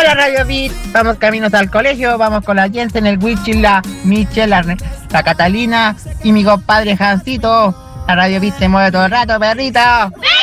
Hola Radio Beat, vamos caminos al colegio, vamos con la Jensen, el Wichil, la Michelle, la Catalina y mi compadre Jancito. La Radio Beat se mueve todo el rato, perrito.